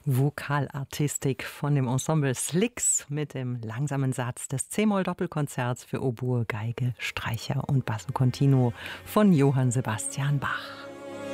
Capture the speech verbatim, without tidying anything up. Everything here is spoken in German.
Vokalartistik von dem Ensemble Slicks mit dem langsamen Satz des C-Moll-Doppelkonzerts für Oboe, Geige, Streicher und Basso Continuo von Johann Sebastian Bach.